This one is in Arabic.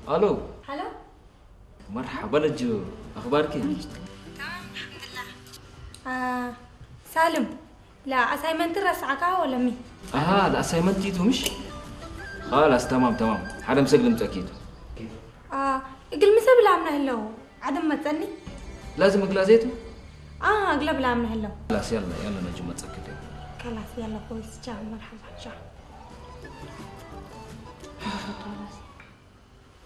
الو هلو مرحبا لجو اخبارك؟ تمام الحمد لله. سالم لا اسايمنت رسعك ولا مي؟ الاسايمنت تيتو مش خلاص تمام حدا مسجل متاكد اقل مسا بلا من هلو عدم ما تسني لازم اقلازيته اقلب لا من هلو خلاص يلا نجم متاكد خلاص يلا كويس جاء مرحبا جاء